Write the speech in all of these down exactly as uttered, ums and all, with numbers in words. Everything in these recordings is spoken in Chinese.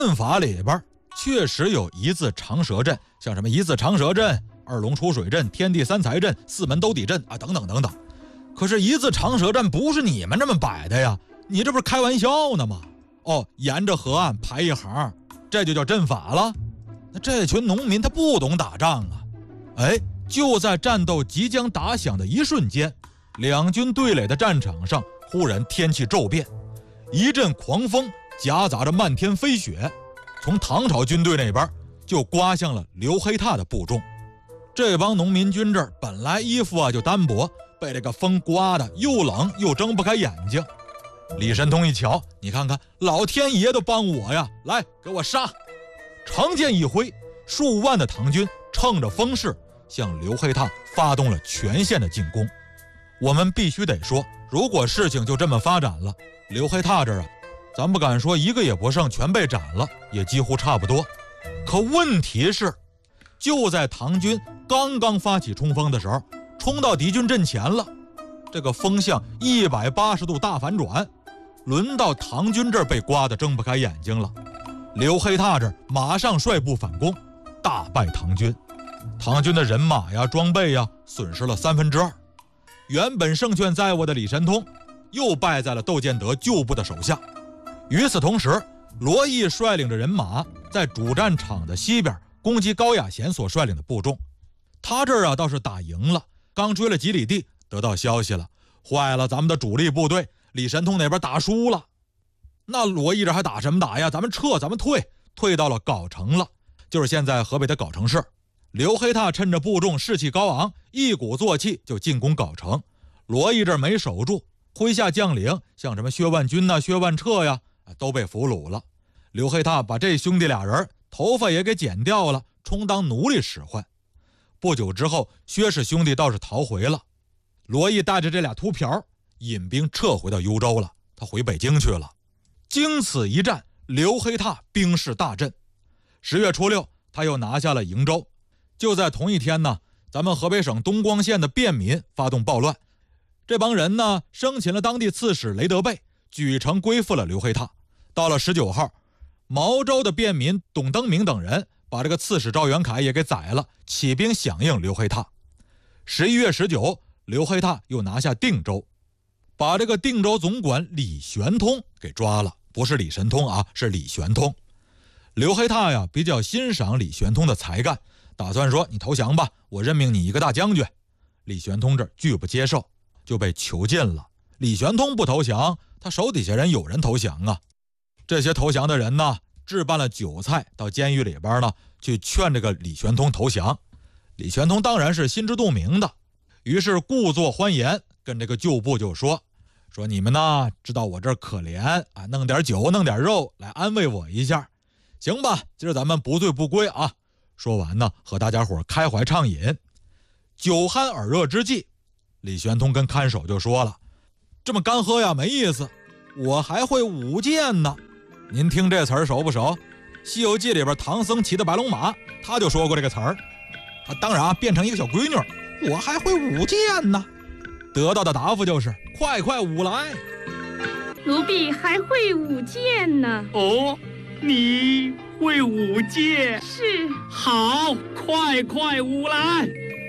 阵法里边确实有一字长蛇阵，像什么一字长蛇阵、二龙出水阵、天地三才阵、四门兜底阵啊，等等等等。可是一字长蛇阵不是你们这么摆的呀，你这不是开玩笑呢吗？哦，沿着河岸排一行，这就叫阵法了？那这群农民他不懂打仗啊！哎，就在战斗即将打响的一瞬间，两军对垒的战场上忽然天气骤变，一阵狂风夹杂着漫天飞雪，从唐朝军队那边就刮向了刘黑闼的部众。这帮农民军这儿本来衣服啊就单薄，被这个风刮得又冷又睁不开眼睛。李神通一瞧，你看看，老天爷都帮我呀！来，给我杀！长剑一挥，数万的唐军乘着风势向刘黑闼发动了全线的进攻。我们必须得说，如果事情就这么发展了，刘黑闼这儿啊，咱不敢说一个也不剩，全被斩了，也几乎差不多。可问题是，就在唐军刚刚发起冲锋的时候，冲到敌军阵前了，这个风向一百八十度大反转，轮到唐军这儿被刮得睁不开眼睛了。刘黑闼这儿马上率部反攻，大败唐军。唐军的人马呀、装备呀，损失了三分之二。原本胜券在握的李神通又败在了窦建德旧部的手下。与此同时，罗毅率领着人马在主战场的西边攻击高雅贤所率领的部众。他这儿啊倒是打赢了，刚追了几里地，得到消息了，坏了，咱们的主力部队李神通那边打输了。那罗毅这还打什么打呀？咱们撤，咱们退，退到了藁城了，就是现在河北的藁城市。刘黑闼趁着部众士气高昂，一鼓作气就进攻藁城。罗毅这没守住，麾下将领像什么薛万钧呐、薛万彻呀，都被俘虏了。刘黑闼把这兄弟俩人头发也给剪掉了，充当奴隶使唤。不久之后，薛氏兄弟倒是逃回了。罗毅带着这俩秃瓢引兵撤回到幽州了，他回北京去了。经此一战，刘黑闼兵势大振。十月初六，他又拿下了营州。就在同一天呢，咱们河北省东光县的便民发动暴乱，这帮人呢生擒了当地刺史雷德贝，举城归附了刘黑闼。到了十九号，毛州的便民董登明等人把这个刺史赵元凯也给宰了，起兵响应刘黑闼。十一月十九，刘黑闼又拿下定州，把这个定州总管李玄通给抓了，不是李神通啊，是李玄通。刘黑闼呀比较欣赏李玄通的才干，打算说你投降吧，我任命你一个大将军。李玄通这拒不接受，就被囚禁了。李玄通不投降，他手底下人有人投降啊。这些投降的人呢，置办了酒菜到监狱里边呢，去劝这个李玄通投降。李玄通当然是心知肚明的，于是故作欢颜，跟这个旧部就说说你们呢知道我这儿可怜啊，弄点酒弄点肉来安慰我一下，行吧，今儿咱们不醉不归啊。说完呢，和大家伙开怀畅饮。酒酣耳热之际，李玄通跟看守就说了，这么干喝呀没意思，我还会舞剑呢。您听这词儿熟不熟？西游记里边唐僧骑的白龙马，他就说过这个词儿。他当然啊变成一个小闺女，我还会舞剑呢。得到的答复就是快快舞来。 奴婢还会舞剑呢。 哦，你会舞剑？ 是。 好，快快舞来。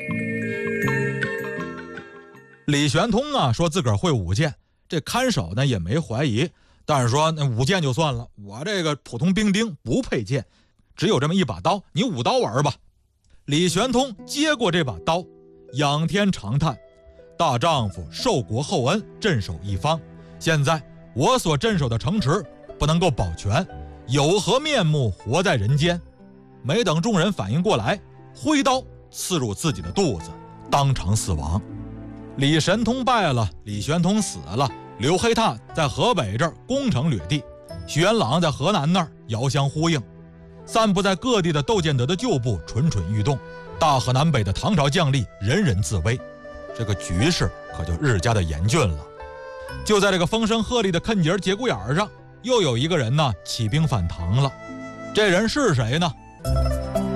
李玄通啊说自个儿会舞剑，这看守呢也没怀疑，但是说那舞剑就算了，我这个普通兵丁不配剑，只有这么一把刀，你舞刀玩吧。李玄通接过这把刀，仰天长叹，大丈夫受国厚恩，镇守一方，现在我所镇守的城池不能够保全，有何面目活在人间？没等众人反应过来，挥刀刺入自己的肚子，当场死亡。李神通败了，李玄通死了，刘黑闼在河北这儿攻城掠地，徐元朗在河南那儿遥相呼应，散布在各地的窦建德的旧部蠢蠢欲动，大河南北的唐朝将领人人自危，这个局势可就日加的严峻了。就在这个风声鹤唳的坎节节骨眼上，又有一个人呢起兵反唐了。这人是谁呢？